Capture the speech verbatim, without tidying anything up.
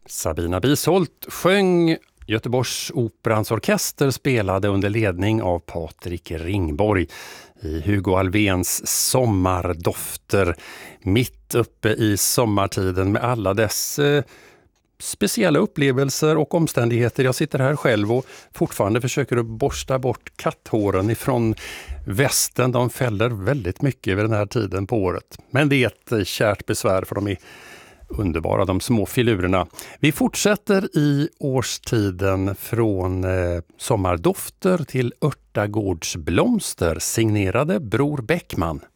Sabina Bisholt sjöng. Göteborgs Operans orkester spelade under ledning av Patrik Ringborg i Hugo Alvéns Sommardofter, mitt uppe i sommartiden med alla dess eh, speciella upplevelser och omständigheter. Jag sitter här själv och fortfarande försöker att borsta bort katthåren ifrån västen. De fäller väldigt mycket vid den här tiden på året. Men det är ett kärt besvär, för de är underbara, de små filurerna. Vi fortsätter i årstiden från eh, sommardofter till örtagårdsblomster, signerade Bror Bäckman.